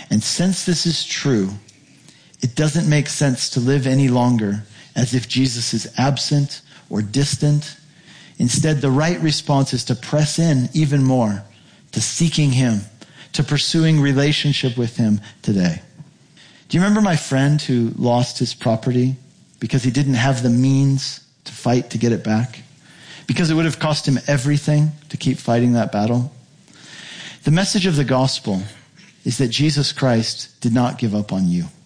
And since this is true, it doesn't make sense to live any longer as if Jesus is absent or distant. Instead, the right response is to press in even more, to seeking him, to pursuing relationship with him today. Do you remember my friend who lost his property because he didn't have the means to fight to get it back? Because it would have cost him everything to keep fighting that battle? The message of the gospel is that Jesus Christ did not give up on you.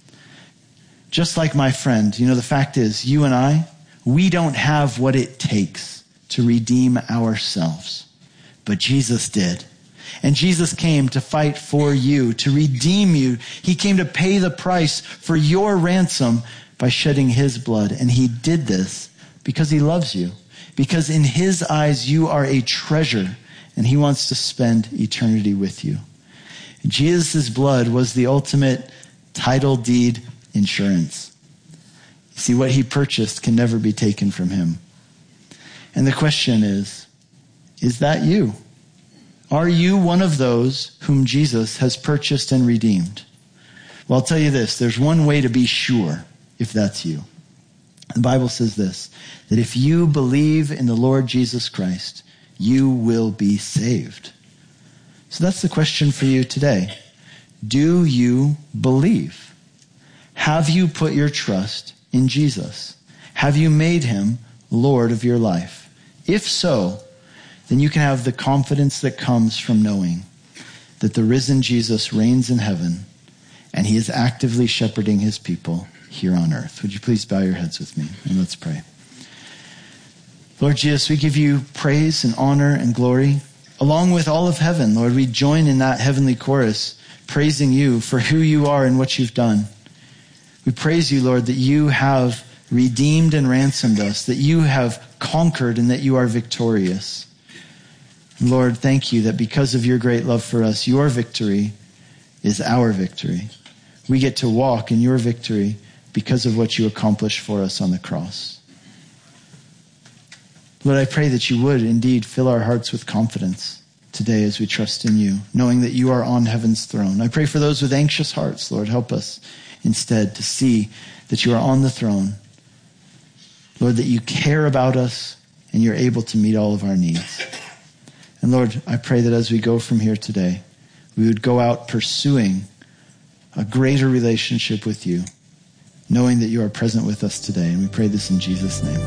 Just like my friend, the fact is, you and I, we don't have what it takes to redeem ourselves. But Jesus did. And Jesus came to fight for you, to redeem you. He came to pay the price for your ransom by shedding his blood. And he did this because he loves you. Because in his eyes, you are a treasure, and he wants to spend eternity with you. Jesus' blood was the ultimate title deed insurance. You see, what he purchased can never be taken from him. And the question is that you? Are you one of those whom Jesus has purchased and redeemed? Well, I'll tell you this. There's one way to be sure if that's you. The Bible says this, that if you believe in the Lord Jesus Christ, you will be saved. So that's the question for you today. Do you believe? Have you put your trust in Jesus? Have you made him Lord of your life? If so, then you can have the confidence that comes from knowing that the risen Jesus reigns in heaven and he is actively shepherding his people here on earth. Would you please bow your heads with me and let's pray. Lord Jesus, we give you praise and honor and glory. Along with all of heaven, Lord, we join in that heavenly chorus, praising you for who you are and what you've done. We praise you, Lord, that you have redeemed and ransomed us, that you have conquered and that you are victorious. Lord, thank you that because of your great love for us, your victory is our victory. We get to walk in your victory because of what you accomplished for us on the cross. Lord, I pray that you would indeed fill our hearts with confidence today as we trust in you, knowing that you are on heaven's throne. I pray for those with anxious hearts, Lord, help us instead to see that you are on the throne. Lord, that you care about us and you're able to meet all of our needs. And Lord, I pray that as we go from here today, we would go out pursuing a greater relationship with you, knowing that you are present with us today. And we pray this in Jesus' name.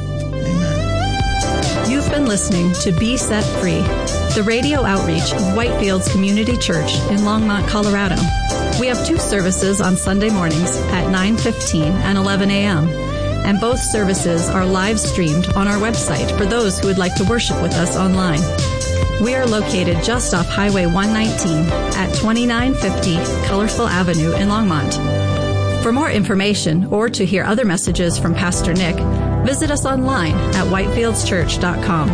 Amen. You've been listening to Be Set Free, the radio outreach of Whitefields Community Church in Longmont, Colorado. We have 2 services on Sunday mornings at 9:15 and 11 a.m. And both services are live streamed on our website for those who would like to worship with us online. We are located just off Highway 119 at 2950 Colorful Avenue in Longmont. For more information or to hear other messages from Pastor Nick, visit us online at whitefieldschurch.com.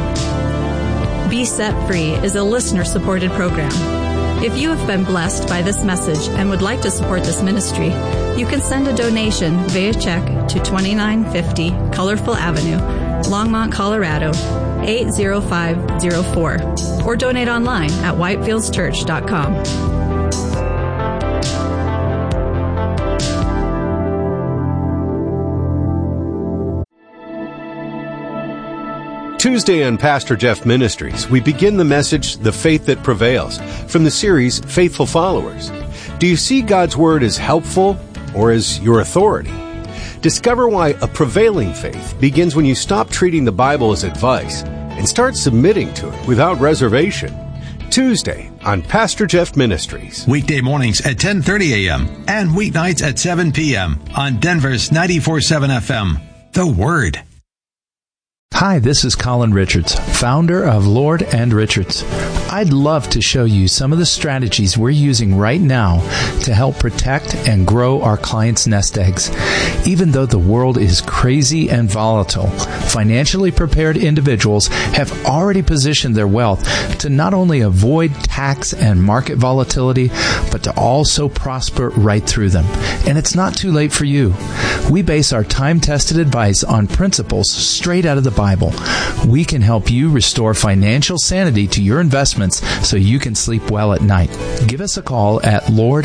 Be Set Free is a listener-supported program. If you have been blessed by this message and would like to support this ministry, you can send a donation via check to 2950 Colorful Avenue, Longmont, Colorado, 80504, or donate online at whitefieldschurch.com. Tuesday on Pastor Jeff Ministries, we begin the message, The Faith That Prevails, from the series Faithful Followers. Do you see God's Word as helpful or as your authority? Discover why a prevailing faith begins when you stop treating the Bible as advice and start submitting to it without reservation. Tuesday on Pastor Jeff Ministries. Weekday mornings at 10:30 a.m. and weeknights at 7 p.m. on Denver's 94.7 FM. The Word. Hi, this is Colin Richards, founder of Lord and Richards. I'd love to show you some of the strategies we're using right now to help protect and grow our clients' nest eggs. Even though the world is crazy and volatile, financially prepared individuals have already positioned their wealth to not only avoid tax and market volatility, but to also prosper right through them. And it's not too late for you. We base our time-tested advice on principles straight out of the Bible. We can help you restore financial sanity to your investments so you can sleep well at night. Give us a call at Lord